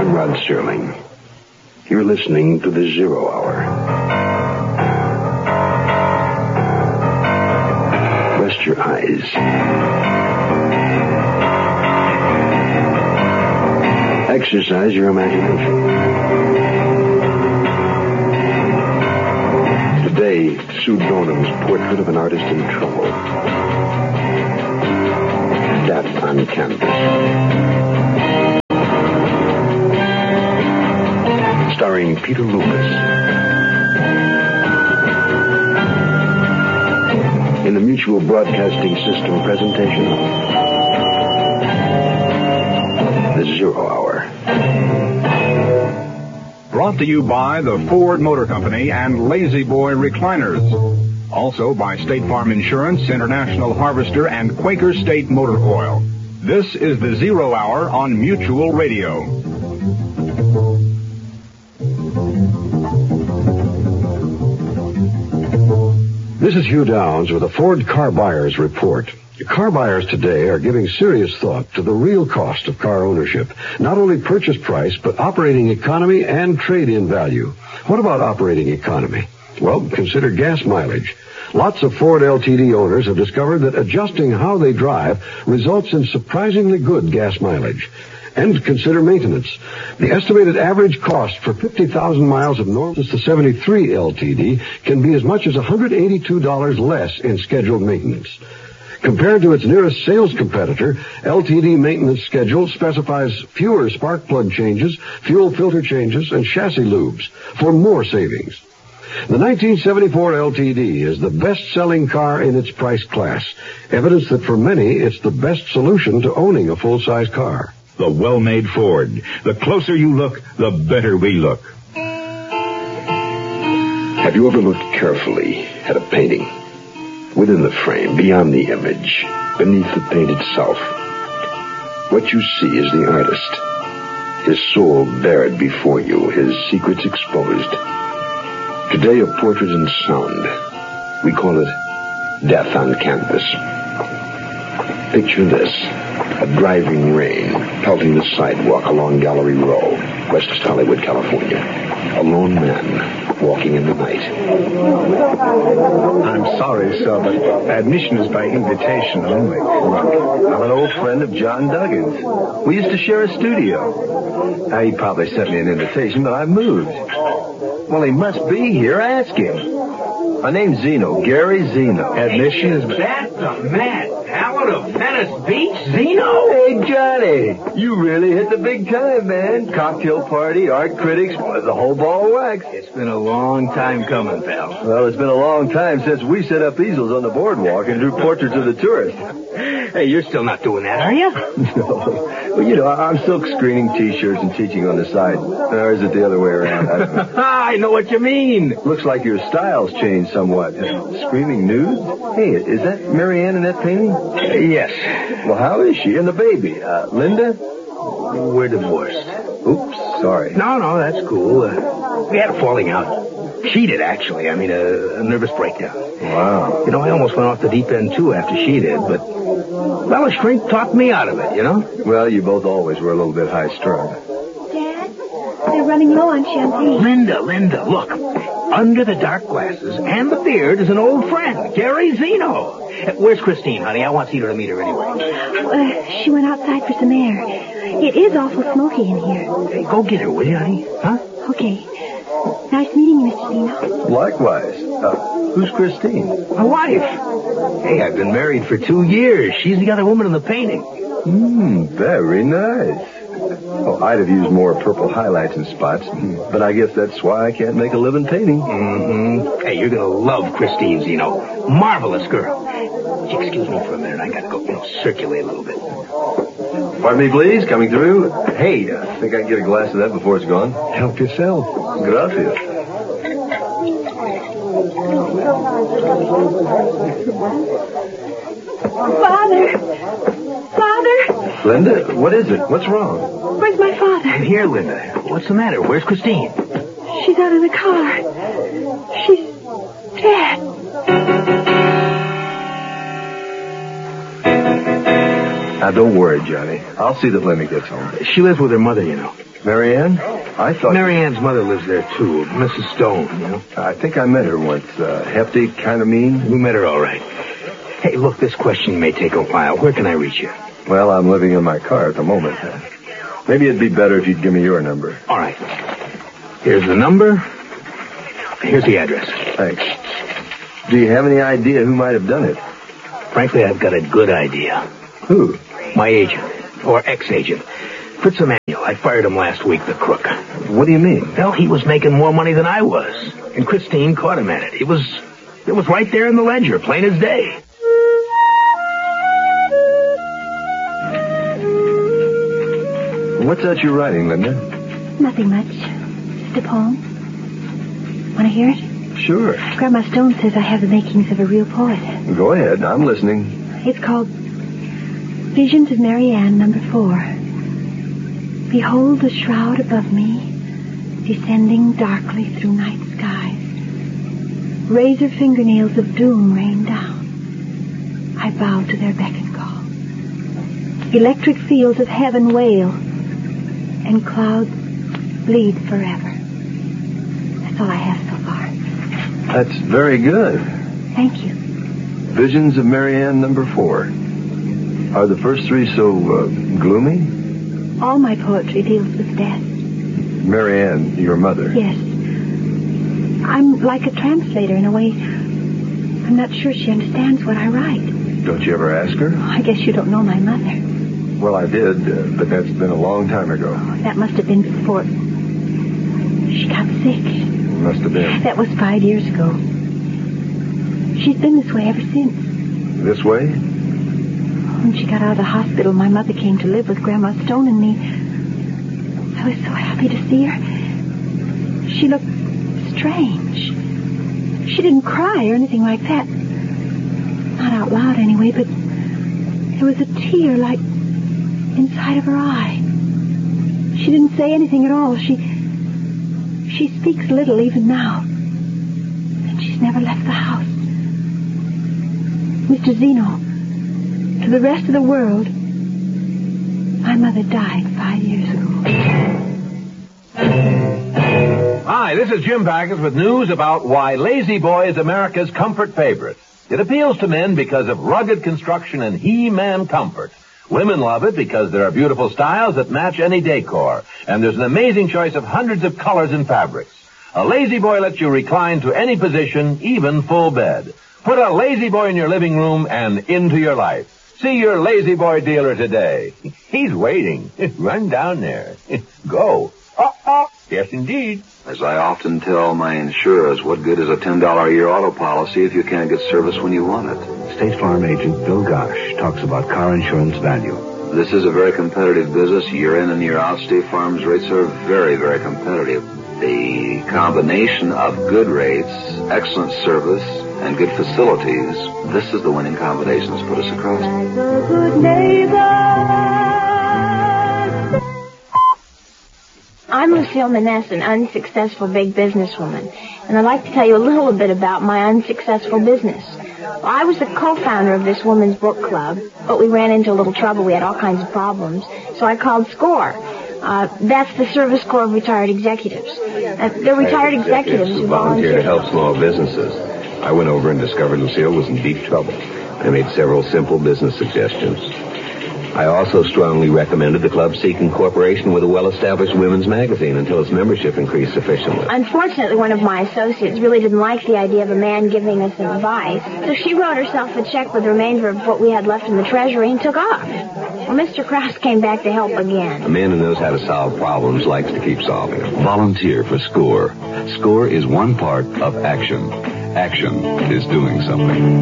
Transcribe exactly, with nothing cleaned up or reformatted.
I'm Rod Serling. You're listening to the Zero Hour. Rest your eyes. Exercise your imagination. Today, Sue Donham's portrait of an artist in trouble. Death on Canvas. Starring Peter Lucas. In the Mutual Broadcasting System presentation of The Zero Hour. Brought to you by the Ford Motor Company and Lazy Boy Recliners. Also by State Farm Insurance, International Harvester, and Quaker State Motor Oil. This is the Zero Hour on Mutual Radio. This is Hugh Downs with a Ford Car Buyers Report. Car buyers today are giving serious thought to the real cost of car ownership. Not only purchase price, but operating economy and trade-in value. What about operating economy? Well, consider gas mileage. Lots of Ford L T D owners have discovered that adjusting how they drive results in surprisingly good gas mileage. And consider maintenance. The estimated average cost for fifty thousand miles of normal to seventy-three L T D can be as much as one hundred eighty-two dollars less in scheduled maintenance. Compared to its nearest sales competitor, L T D maintenance schedule specifies fewer spark plug changes, fuel filter changes, and chassis lubes for more savings. The nineteen seventy-four L T D is the best-selling car in its price class, evidence that for many it's the best solution to owning a full-size car. The well-made Ford. The closer you look, the better we look. Have you ever looked carefully at a painting? Within the frame, beyond the image, beneath the paint itself, what you see is the artist. His soul bared before you, his secrets exposed. Today, a portrait in sound. We call it Death on Canvas. Picture this. A driving rain pelting the sidewalk along Gallery Row, West Hollywood, California. A lone man walking in the night. I'm sorry, sir, but admission is by invitation only. I'm an old friend of John Duggan's. We used to share a studio. Now, he probably sent me an invitation, but I moved. Well, he must be here. Ask him. My name's Zeno, Gary Zeno. Admission is... That's the man. Talent of Venice Beach, Zeno? Hey, Johnny, you really hit the big time, man. Cocktail party, art critics, the whole ball of wax. It's been a long time coming, pal. Well, it's been a long time since we set up easels on the boardwalk and drew portraits of the tourists. Hey, you're still not doing that, are you? No. Well, you know, I'm silk screening T-shirts and teaching on the side. Or is it the other way around? I know what you mean. Looks like your style's changed somewhat. Screaming nudes? Hey, is that Mary Ann in that painting? Uh, yes. Well, how is she? And the baby? Uh, Linda? We're divorced. Oops, sorry. No, no, that's cool. Uh, we had a falling out. She did, actually. I mean, a, a nervous breakdown. Wow. You know, I almost went off the deep end, too, after she did, but, well, her strength talked me out of it, you know? Well, you both always were a little bit high-strung. Dad, they're running low on champagne. Linda, Linda, look. Under the dark glasses and the beard is an old friend, Gary Zeno. Where's Christine, honey? I want Zeno to meet her anyway. Uh, she went outside for some air. It is awful smoky in here. Hey, go get her, will you, honey? Huh? Okay. Nice meeting you, Mister Zeno. Likewise. Uh, who's Christine? My wife. Hey, I've been married for two years. She's the other woman in the painting. Hmm, very nice. Oh, I'd have used more purple highlights and spots, but I guess that's why I can't make a living painting. Mm-hmm. Hey, you're going to love Christine, Zeno. Marvelous girl. Excuse me for a minute. I got to go, you know, circulate a little bit. Pardon me, please. Coming through. Hey, I think I can get a glass of that before it's gone. Help yourself. Gracias. Father! Father! Linda, what is it? What's wrong? Where's my father? I'm here, Linda. What's the matter? Where's Christine? She's out of the car. She's dead. Now, don't worry, Johnny. I'll see that Linda gets home. She lives with her mother, you know. Marianne? I thought... Marianne's mother lives there, too, Missus Stone, you know. I think I met her once. Uh, hefty, kind of mean. We met her all right. Hey, look, this question may take a while. Where can I reach you? Well, I'm living in my car at the moment. Maybe it'd be better if you'd give me your number. All right. Here's the number. Here's the address. Thanks. Do you have any idea who might have done it? Frankly, I've got a good idea. Who? My agent, or ex-agent. Fritz Emanuel. I fired him last week, the crook. What do you mean? Well, he was making more money than I was. And Christine caught him at it. It was, it was right there in the ledger, plain as day. What's that you're writing, Linda? Nothing much. Just a poem. Want to hear it? Sure. Grandma Stone says I have the makings of a real poet. Go ahead. I'm listening. It's called Visions of Marianne, number four. Behold the shroud above me, descending darkly through night skies. Razor fingernails of doom rain down. I bow to their beck and call. Electric fields of heaven wail, and clouds bleed forever. That's all I have so far. That's very good. Thank you. Visions of Marianne, number four. Are the first three so uh, gloomy? All my poetry deals with death. Marianne, your mother? Yes. I'm like a translator in a way. I'm not sure she understands what I write. Don't you ever ask her? I guess you don't know my mother. Well, I did, uh, but that's been a long time ago. That must have been before she got sick. Must have been. That was five years ago. She's been this way ever since. This way? When she got out of the hospital, my mother came to live with Grandma Stone and me. I was so happy to see her. She looked strange. She didn't cry or anything like that. Not out loud anyway, but there was a tear like inside of her eye. She didn't say anything at all. She she speaks little even now. And she's never left the house. Mister Zeno, to the rest of the world, my mother died five years ago. Hi, this is Jim Backus with news about why Lazy Boy is America's comfort favorite. It appeals to men because of rugged construction and He-Man comfort. Women love it because there are beautiful styles that match any decor, and there's an amazing choice of hundreds of colors and fabrics. A Lazy Boy lets you recline to any position, even full bed. Put a Lazy Boy in your living room and into your life. See your Lazy Boy dealer today. He's waiting. Run down there. Go. Oh, oh. Yes, indeed. As I often tell my insurers, what good is a ten dollars a year auto policy if you can't get service when you want it? State Farm agent Bill Gosh talks about car insurance value. This is a very competitive business. Year in and year out, State Farm's rates are very, very competitive. The combination of good rates, excellent service, and good facilities, this is the winning combination that's put us across. Like a good neighbor. I'm Lucille Maness, an unsuccessful big businesswoman, and I'd like to tell you a little bit about my unsuccessful business. Well, I was the co-founder of this women's book club, but we ran into a little trouble. We had all kinds of problems, so I called SCORE. Uh, that's the Service Corps of Retired Executives. Uh, they're retired executives who volunteer to help small businesses. I went over and discovered Lucille was in deep trouble. I made several simple business suggestions. I also strongly recommended the club seek incorporation with a well-established women's magazine until its membership increased sufficiently. Unfortunately, one of my associates really didn't like the idea of a man giving us advice, so she wrote herself a check with the remainder of what we had left in the treasury and took off. Well, Mister Krause came back to help again. A man who knows how to solve problems likes to keep solving them. Volunteer for SCORE. SCORE is one part of action. Action is doing something.